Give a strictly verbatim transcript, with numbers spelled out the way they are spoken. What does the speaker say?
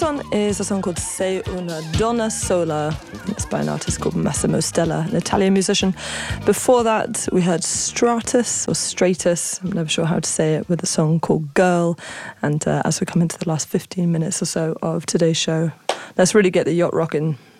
one is a song called Sei una donna sola. It's by an artist called Massimo Stella, an Italian musician. Before that, we heard Stratus, or Stratus, I'm never sure how to say it, with a song called Girl. And uh, as we come into the last fifteen minutes or so of today's show, let's really get the yacht rocking.